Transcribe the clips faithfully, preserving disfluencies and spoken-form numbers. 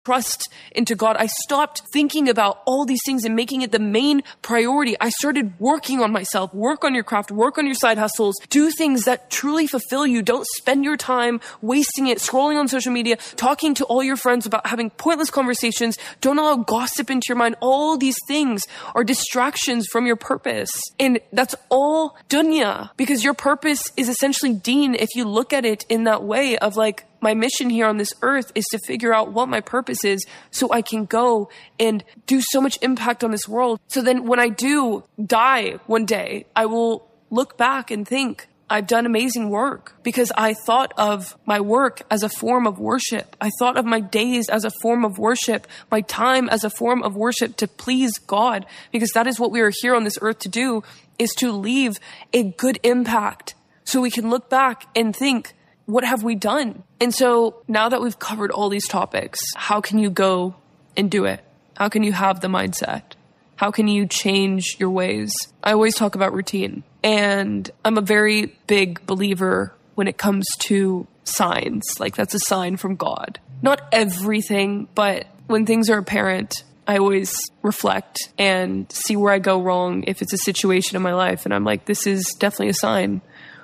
trust into God. I stopped thinking about all these things and making it the main priority. I started working on myself, work on your craft, work on your side hustles, do things that truly fulfill you. Don't spend your time wasting it, scrolling on social media, talking to all your friends about having pointless conversations. Don't allow gossip into your mind. All these things are distractions from your purpose. And that's all dunya, because your purpose is essentially deen if you look at it in that way of like, my mission here on this earth is to figure out what my purpose is so I can go and do so much impact on this world. So then when I do die one day, I will look back and think, I've done amazing work because I thought of my work as a form of worship. I thought of my days as a form of worship, my time as a form of worship to please God, because that is what we are here on this earth to do, is to leave a good impact so we can look back and think, what have we done? And so now that we've covered all these topics, how can you go and do it? How can you have the mindset? How can you change your ways? I always talk about routine. And I'm a very big believer when it comes to signs. Like, that's a sign from God. Not everything, but when things are apparent, I always reflect and see where I go wrong if it's a situation in my life. And I'm like, this is definitely a sign.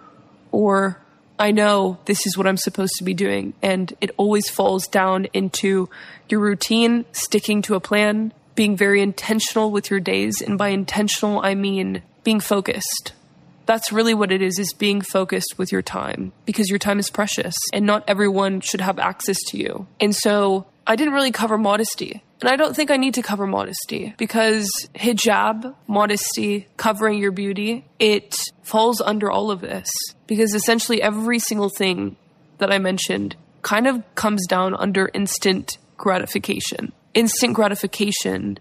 Or I know this is what I'm supposed to be doing. And it always falls down into your routine, sticking to a plan, being very intentional with your days. And by intentional, I mean being focused. That's really what it is, is being focused with your time, because your time is precious and not everyone should have access to you. And so I didn't really cover modesty. And I don't think I need to cover modesty, because hijab, modesty, covering your beauty, it falls under all of this, because essentially every single thing that I mentioned kind of comes down under instant gratification. Instant gratification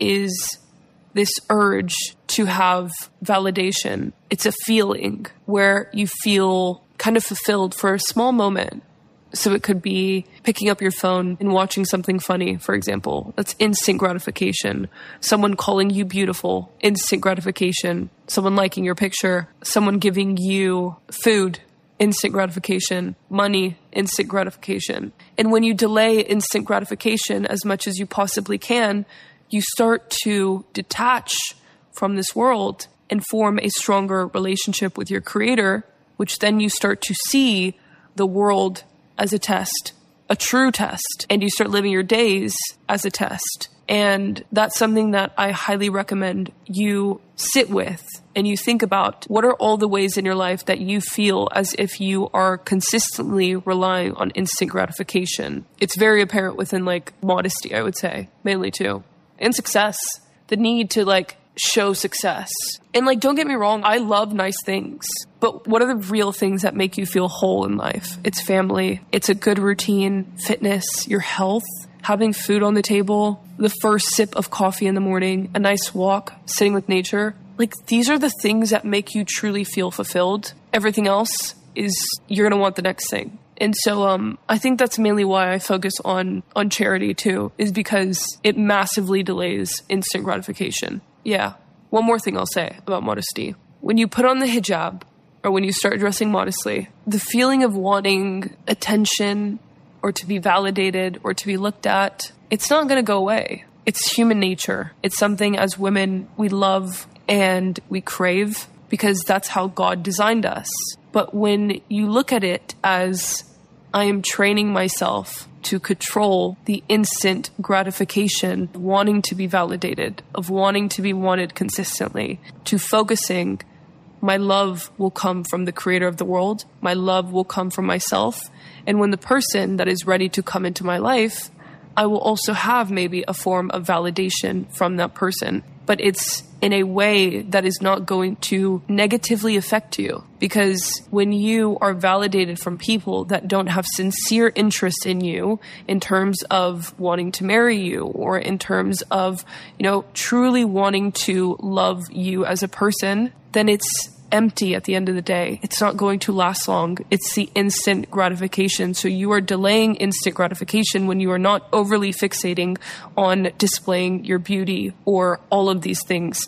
is this urge to have validation. It's a feeling where you feel kind of fulfilled for a small moment. So it could be picking up your phone and watching something funny, for example. That's instant gratification. Someone calling you beautiful, instant gratification. Someone liking your picture, someone giving you food, instant gratification. Money, instant gratification. And when you delay instant gratification as much as you possibly can, you start to detach from this world and form a stronger relationship with your creator, which then you start to see the world as a test, a true test, and you start living your days as a test. And that's something that I highly recommend you sit with and you think about. What are all the ways in your life that you feel as if you are consistently relying on instant gratification? It's very apparent within like modesty, I would say, mainly too. And success, the need to like show success. And like, don't get me wrong, I love nice things, but what are the real things that make you feel whole in life? It's family, it's a good routine, fitness, your health, having food on the table, the first sip of coffee in the morning, a nice walk, sitting with nature. Like, these are the things that make you truly feel fulfilled. Everything else is, you're going to want the next thing. And so um, I think that's mainly why I focus on, on charity too, is because it massively delays instant gratification. Yeah. One more thing I'll say about modesty. When you put on the hijab, or when you start dressing modestly, the feeling of wanting attention or to be validated or to be looked at, it's not going to go away. It's human nature. It's something as women we love and we crave, because that's how God designed us. But when you look at it as, I am training myself to control the instant gratification, wanting to be validated, of wanting to be wanted consistently, to focusing, my love will come from the creator of the world. My love will come from myself. And when the person that is ready to come into my life, I will also have maybe a form of validation from that person. But it's in a way that is not going to negatively affect you. Because when you are validated from people that don't have sincere interest in you in terms of wanting to marry you, or in terms of, you know, truly wanting to love you as a person, then it's empty at the end of the day. It's not going to last long. It's the instant gratification. So you are delaying instant gratification when you are not overly fixating on displaying your beauty or all of these things.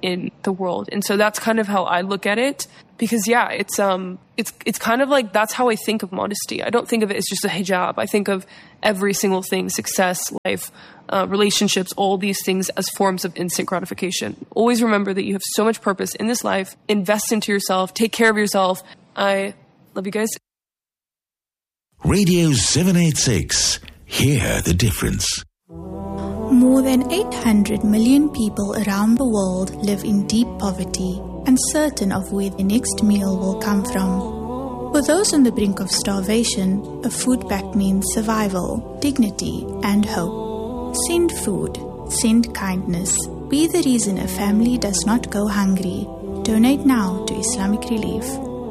in the world. And so that's kind of how I look at it. Because yeah, it's um, it's it's kind of like that's how I think of modesty. I don't think of it as just a hijab. I think of every single thing: success, life, uh, relationships, all these things as forms of instant gratification. Always remember that you have so much purpose in this life. Invest into yourself. Take care of yourself. I love you guys. Radio seven eighty-six. Hear the difference. More than eight hundred million people around the world live in deep poverty, uncertain of where the next meal will come from. For those on the brink of starvation, a food pact means survival, dignity, and hope. Send food. Send kindness. Be the reason a family does not go hungry. Donate now to Islamic Relief.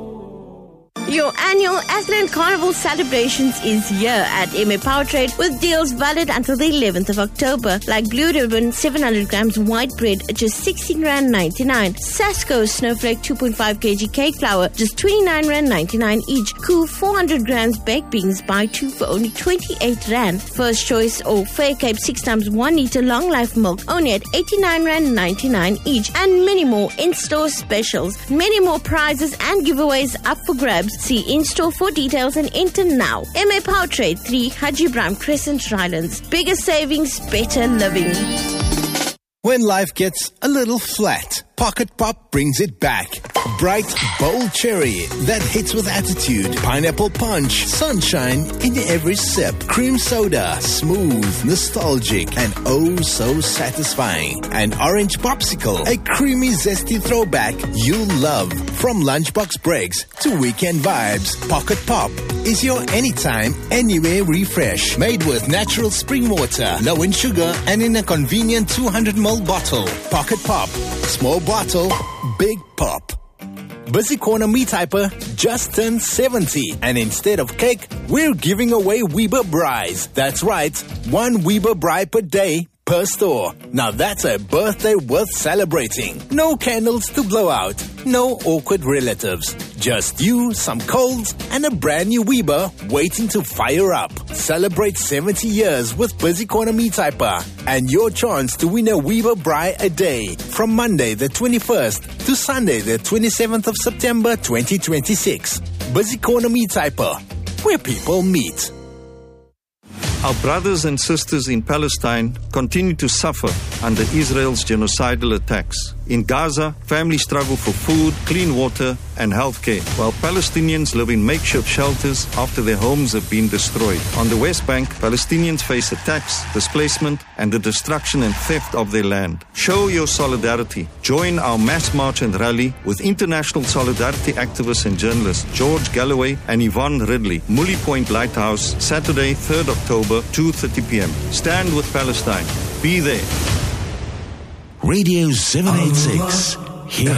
Your annual Athland Carnival celebrations is here at M A Powertrade with deals valid until the eleventh of October, like Blue Ribbon seven hundred grams white bread at just sixteen rand ninety-nine. Sasko Snowflake two point five kilogram cake flour just twenty-nine rand ninety-nine each. Cool four hundred grams baked beans buy two for only twenty-eight rand. First Choice or Fair Cape six times one liter long life milk only at eighty-nine rand ninety-nine each. And many more in-store specials. Many more prizes and giveaways up for grabs. See in-store for details and enter now. M A Powertrade, three Haji Ibrahim Crescent, Rylands. Bigger savings, better living. When life gets a little flat, Pocket Pop brings it back. Bright, bold cherry that hits with attitude. Pineapple punch, sunshine in every sip. Cream soda, smooth, nostalgic, and oh so satisfying. An orange popsicle, a creamy, zesty throwback you'll love. From lunchbox breaks to weekend vibes, Pocket Pop is your anytime, anywhere refresh. Made with natural spring water, low in sugar, and in a convenient two hundred milliliter bottle. Pocket Pop. Small bottle, big pop. Busy Corner Meat Hyper just turned seventy, and instead of cake, we're giving away Weber Braais. That's right, one Weber Braai per day per store. Now that's a birthday worth celebrating. No candles to blow out, no awkward relatives. Just you, some colds, and a brand new Weber waiting to fire up. Celebrate seventy years with Busy Corner Meat Hyper and your chance to win a Weber Braai a day from Monday the twenty-first to Sunday the twenty-seventh of September twenty twenty-six. Busy Corner Meat Hyper, where people meet. Our brothers and sisters in Palestine continue to suffer under Israel's genocidal attacks. In Gaza, families struggle for food, clean water, and health care, while Palestinians live in makeshift shelters after their homes have been destroyed. On the West Bank, Palestinians face attacks, displacement, and the destruction and theft of their land. Show your solidarity. Join our mass march and rally with international solidarity activists and journalists George Galloway and Yvonne Ridley, Mully Point Lighthouse, Saturday, third October, two thirty p.m. Stand with Palestine. Be there. Radio seven eighty-six. Hear